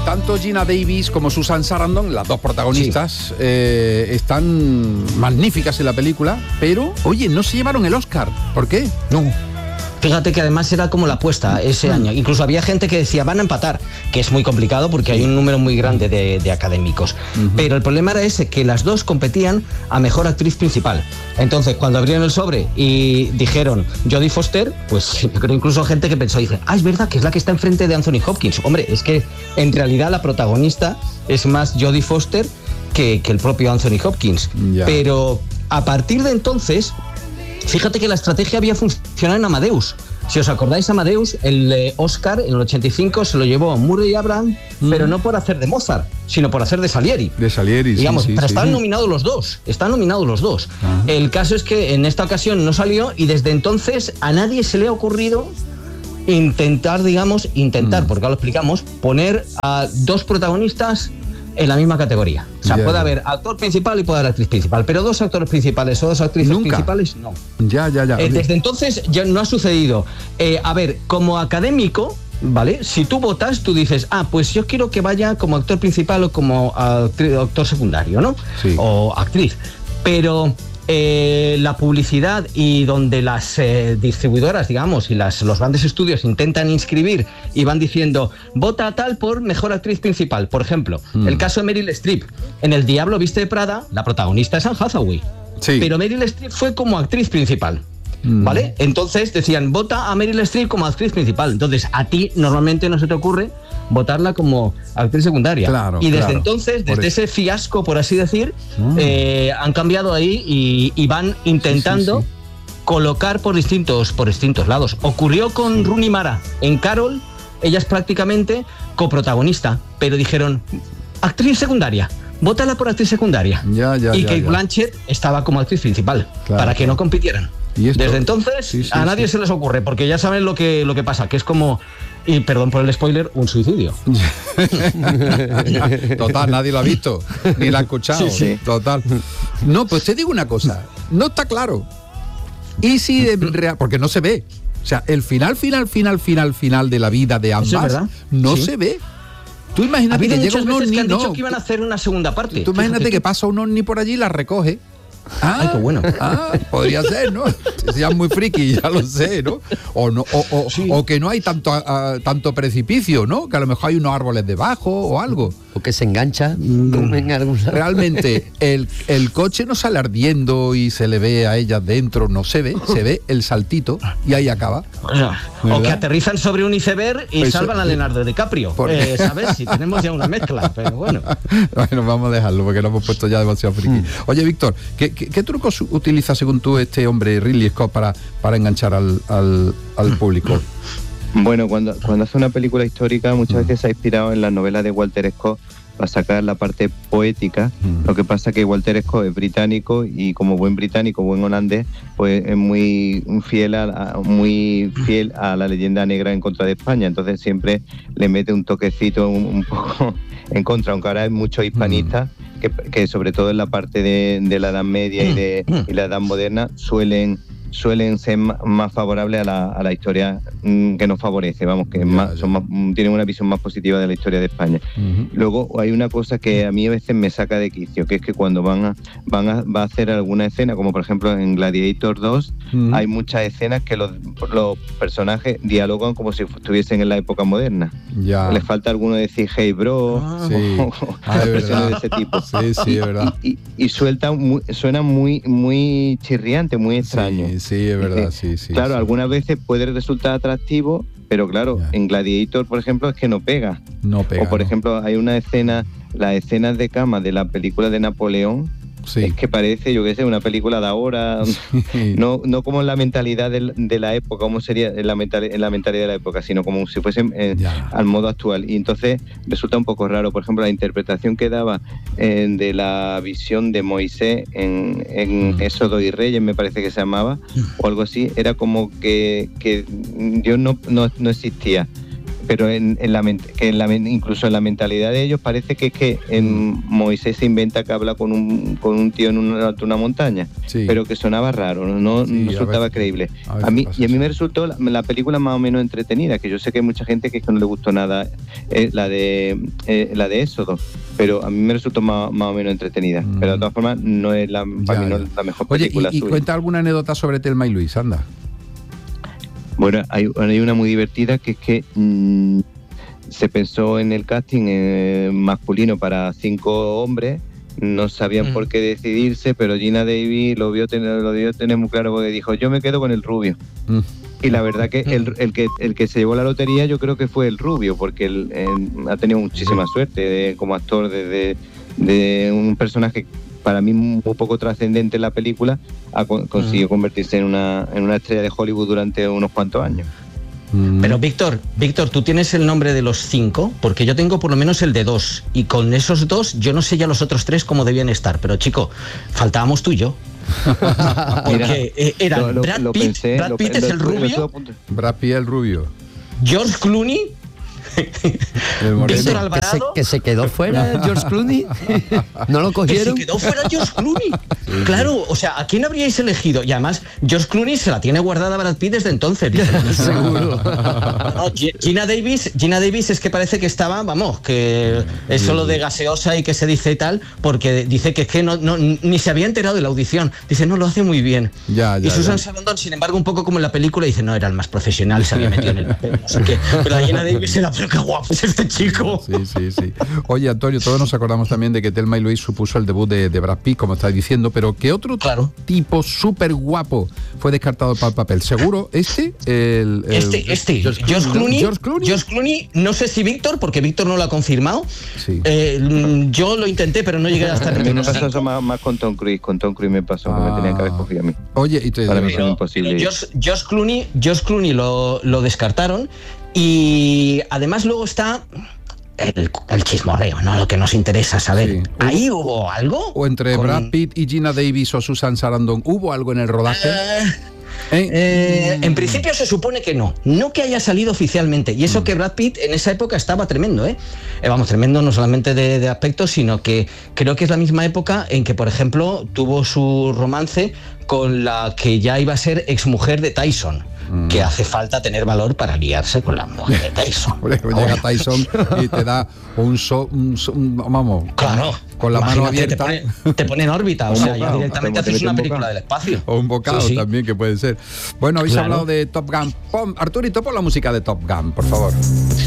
tanto Gina Davis como Susan Sarandon, las dos protagonistas, están magníficas en la película, pero, oye, no se llevaron el Oscar. ¿Por qué? No. Fíjate que además era como la apuesta ese año. Incluso había gente que decía, van a empatar, que es muy complicado porque hay un número muy grande de académicos. Pero el problema era ese, que las dos competían a mejor actriz principal. Entonces, cuando abrieron el sobre y dijeron Jodie Foster, pues yo creo incluso gente que pensó, dice, es verdad que es la que está enfrente de Anthony Hopkins. Hombre, es que en realidad la protagonista es más Jodie Foster que el propio Anthony Hopkins. Pero a partir de entonces, fíjate que la estrategia había funcionado en Amadeus. Si os acordáis, Amadeus, el Oscar en el 85 se lo llevó Murray Abraham, pero no por hacer de Mozart, sino por hacer de Salieri. De Salieri, digamos, sí, pero están nominados los dos. Están nominados los dos. El caso es que en esta ocasión no salió y desde entonces a nadie se le ha ocurrido intentar, porque ahora lo explicamos, poner a dos protagonistas en la misma categoría. O sea, puede haber actor principal y puede haber actriz principal, pero dos actores principales o dos actrices principales, no. Ya. Desde entonces ya no ha sucedido. A ver, como académico, ¿vale? Si tú votas, tú dices, pues yo quiero que vaya como actor principal o como actor secundario, ¿no? Sí. O actriz. Pero la publicidad y donde las distribuidoras, digamos, y los grandes estudios intentan inscribir y van diciendo, vota tal por mejor actriz principal. Por ejemplo, el caso de Meryl Streep. En El Diablo Viste de Prada, la protagonista es Anne Hathaway. Sí. Pero Meryl Streep fue como actriz principal. ¿Vale? Entonces decían, vota a Meryl Streep como actriz principal. Entonces, a ti normalmente no se te ocurre votarla como actriz secundaria. Claro, y desde entonces, desde ese fiasco, por así decir, han cambiado ahí y van intentando colocar por distintos lados. Ocurrió con Rooney Mara en Carol. Ella es prácticamente coprotagonista, pero dijeron, actriz secundaria. Vótala por actriz secundaria. Y Kate Blanchett estaba como actriz principal, para que no compitieran. Desde entonces a nadie se les ocurre, porque ya saben lo que pasa, que es como, y perdón por el spoiler, un suicidio. Total, nadie lo ha visto, ni lo ha escuchado. Total. No, pues te digo una cosa, no está claro. Y si porque no se ve. O sea, el final de la vida de ambas no se ve. Tú imagínate que llega un ovni, que han dicho que iban a hacer una segunda parte. Tú imagínate que pasa un ovni por allí y la recoge. Ay, qué bueno. Podría ser, ¿no? Seas muy friki, ya lo sé, ¿no? O que no hay tanto precipicio, ¿no? Que a lo mejor hay unos árboles debajo o algo. O que se engancha. Realmente, el coche no sale ardiendo y se le ve a ella dentro, no se ve el saltito y ahí acaba. O que aterrizan sobre un iceberg y salvan a Leonardo DiCaprio. ¿Sabes? Si tenemos ya una mezcla, pero bueno. Bueno, vamos a dejarlo porque lo hemos puesto ya demasiado friki. Oye, Víctor, ¿qué trucos utiliza según tú este hombre Ridley Scott para enganchar al público? Bueno, cuando hace una película histórica muchas veces se ha inspirado en las novelas de Walter Scott para sacar la parte poética. Lo que pasa que Walter Scott es británico y como buen británico, buen holandés, pues es muy fiel a la leyenda negra en contra de España. Entonces siempre le mete un toquecito un poco en contra, aunque ahora hay muchos hispanistas que sobre todo en la parte de la Edad Media y la Edad Moderna suelen ser más favorables a la historia que nos favorece, vamos, que tienen una visión más positiva de la historia de España. Luego hay una cosa que a mí a veces me saca de quicio, que es que cuando va a hacer alguna escena, como por ejemplo en Gladiator 2, hay muchas escenas que los personajes dialogan como si estuviesen en la época moderna. Les falta alguno decir hey bro, o expresiones de ese tipo. Sí, es verdad. Y suena muy chirriante, muy extraño. Sí, es verdad, sí. Claro, algunas veces puede resultar atractivo, pero claro, en Gladiator, por ejemplo, es que no pega. O por ejemplo, hay una escena, las escenas de cama de la película de Napoleón, es que parece, yo qué sé, una película de ahora, no como en la mentalidad de la época, como sería en la mentalidad de la época, sino como si fuesen al modo actual. Y entonces resulta un poco raro. Por ejemplo, la interpretación que daba de la visión de Moisés en Éxodo y Reyes, me parece que se llamaba, o algo así, era como que Dios no existía. pero incluso en la mentalidad de ellos parece que es que Moisés se inventa que habla con un tío en una montaña, pero que sonaba raro, no resultaba creíble. A mí me resultó la película más o menos entretenida, que yo sé que hay mucha gente que no le gustó nada la de Éxodo, pero a mí me resultó más o menos entretenida. Pero de todas formas no es para mí no es la mejor película. Oye, y cuenta alguna anécdota sobre Thelma y Luis, anda. Bueno, hay una muy divertida, que es que se pensó en el casting masculino para 5 hombres, no sabían por qué decidirse, pero Gina Davis lo vio tener muy claro, porque dijo, yo me quedo con el rubio. Y la verdad que el que se llevó la lotería yo creo que fue el rubio, porque él ha tenido muchísima suerte como actor, de un personaje para mí muy poco trascendente en la película, consiguió convertirse en una estrella de Hollywood durante unos cuantos años. Pero Víctor, tú tienes el nombre de los 5, porque yo tengo por lo menos el de 2, y con esos 2 yo no sé ya los otros 3 cómo debían estar, pero chico, faltábamos tú y yo. Porque eran Brad Pitt es el rubio, Brad Pitt el rubio, George Clooney, Víctor Alvarado, que se quedó fuera George Clooney. ¿No lo cogieron? Que se quedó fuera George Clooney. Claro, o sea, ¿a quién habríais elegido? Y además, George Clooney se la tiene guardada Brad Pitt desde entonces. Seguro. No, Gina Davis es que parece que estaba, que es solo de gaseosa y que se dice y tal, porque dice que es que ni se había enterado de la audición. Dice, no, lo hace muy bien. Y Susan Sarandon, sin embargo, un poco como en la película, dice, no, era el más profesional, se había metido en el papel, no sé qué. Pero Gina Davis era, pero qué guapo es este chico. Sí. Oye, Antonio, todos nos acordamos también de que Thelma y Luis supuso el debut de Brad Pitt, como estás diciendo, pero ¿qué otro tipo súper guapo fue descartado para el papel? ¿Seguro este? George Clooney, no sé si Víctor, porque Víctor no lo ha confirmado. Sí. Yo lo intenté, pero no llegué hasta el me pasó eso más con Tom Cruise. Con Tom Cruise me pasó, que me tenía que haber cogido a mí. Oye, y para mí era imposible. George Clooney lo descartaron. Y además luego está el chismorreo, ¿no? Lo que nos interesa saber. Sí. ¿Ahí hubo algo? ¿O entre Brad Pitt y Gina Davis o Susan Sarandon hubo algo en el rodaje? En principio se supone que no que haya salido oficialmente, y eso que Brad Pitt en esa época estaba tremendo, tremendo no solamente de aspecto, sino que creo que es la misma época en que, por ejemplo, tuvo su romance con la que ya iba a ser exmujer de Tyson. Que hace falta tener valor para liarse con la mujer de Tyson. Llega Tyson y te da vamos, claro, con la mano abierta. Te pone en órbita, o sea, ya directamente haces una película del espacio. O un bocado también, que puede ser. Bueno, habéis hablado de Top Gun. Arturito, pon la música de Top Gun, por favor.